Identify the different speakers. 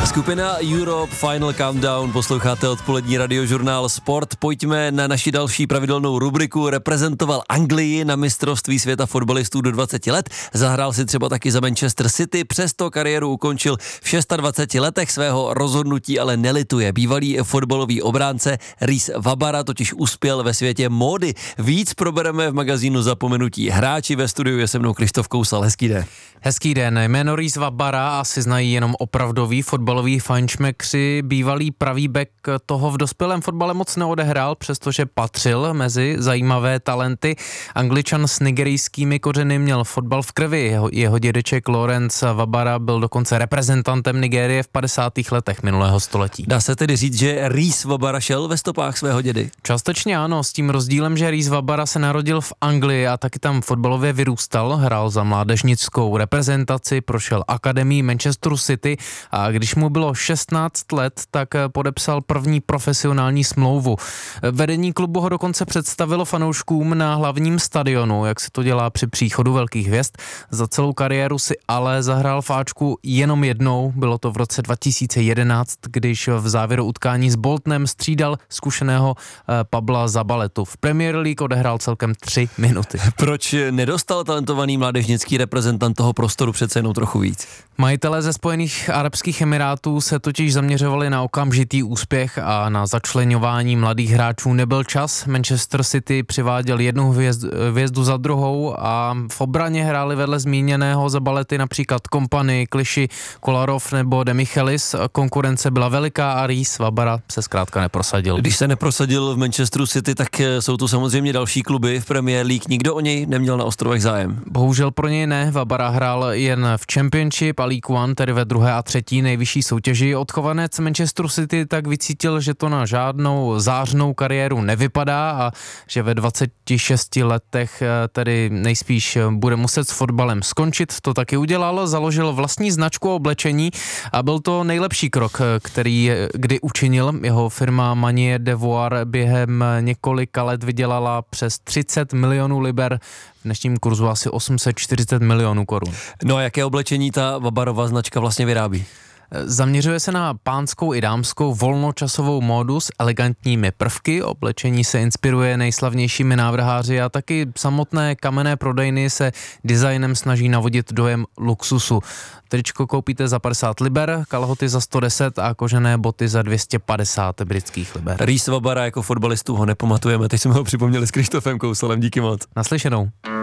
Speaker 1: Skupina Europe Final Countdown, posloucháte odpolední radiožurnál Sport. Pojďme na naši další pravidelnou rubriku. Reprezentoval Anglii na mistrovství světa fotbalistů do 20 let. Zahrál si třeba taky za Manchester City, přesto kariéru ukončil v 26 letech, svého rozhodnutí ale nelituje. Bývalý fotbalový obránce Rhys Wabara totiž uspěl ve světě módy. Víc probereme v magazínu Zapomenutí. Hráči ve studiu je se mnou Krištof Kousal. Hezký den.
Speaker 2: Hezký den. Jméno Rhys Wabara asi znají jenom opravdoví fotbaloví fajnšmekři. Bývalý pravý bek toho v dospělém fotbale moc neodehrál, přestože patřil mezi zajímavé talenty. Angličan s nigerijskými kořeny měl fotbal v krvi. Jeho dědeček Lawrence Wabara byl dokonce reprezentantem Nigérie v 50. letech minulého století.
Speaker 1: Dá se tedy říct, že Rhys Wabara šel ve stopách svého dědy?
Speaker 2: Částečně ano, s tím rozdílem, že Rhys Wabara se narodil v Anglii a taky tam fotbalově vyrůstal, hrál za mládežnickou reprezentaci, prošel akademii Manchesteru City a když mu bylo 16 let, tak podepsal první profesionální smlouvu. Vedení klubu ho dokonce představilo fanouškům na hlavním stadionu, jak se to dělá při příchodu velkých hvězd. Za celou kariéru si ale zahrál v Ačku jenom jednou, bylo to v roce 2011, když v závěru utkání s Boltonem střídal zkušeného Pabla Zabaletu. V Premier League odehrál celkem 3 minuty.
Speaker 1: Proč nedostal talentovaný mládežnický reprezentant toho prostoru přece jenom trochu víc?
Speaker 2: Majitelé ze Spojených arabských emirátů se totiž zaměřovali na okamžitý úspěch a na začleňování mladých hráčů nebyl čas. Manchester City přiváděl jednu hvězdu za druhou a v obraně hráli vedle zmíněného Zabalety například Kompany, Kliši, Kolarov nebo Demichelis. Konkurence byla veliká a Rhys Wabara se zkrátka neprosadil.
Speaker 1: Když se neprosadil v Manchesteru City, tak jsou tu samozřejmě další kluby v Premier League. Nikdo o něj neměl na ostrovech zájem.
Speaker 2: Bohužel pro něj ne. Wabara hrál jen v Championship a League One, tedy ve druhé a třetí nejvyšší soutěži. Odchovanec Manchesteru City tak vycítil, že to na žádnou zářnou kariéru nevypadá a že ve 26 letech tedy nejspíš bude muset s fotbalem skončit. To taky udělal, založil vlastní značku oblečení a byl to nejlepší krok, který kdy učinil. Jeho firma Manier Devoir během několika let vydělala přes 30 milionů liber, v dnešním kurzu asi 840 milionů korun.
Speaker 1: No a jaké oblečení ta Wabarova značka vlastně vyrábí?
Speaker 2: Zaměřuje se na pánskou i dámskou volnočasovou módu s elegantními prvky. Oblečení se inspiruje nejslavnějšími návrháři a taky samotné kamenné prodejny se designem snaží navodit dojem luxusu. Tričko koupíte za 50 liber, kalhoty za 110 a kožené boty za 250 britských liber.
Speaker 1: Rhys Wabara jako fotbalistu ho nepamatujeme, teď jsme ho připomněli s Krištofem Kousalem, díky moc.
Speaker 2: Naslyšenou.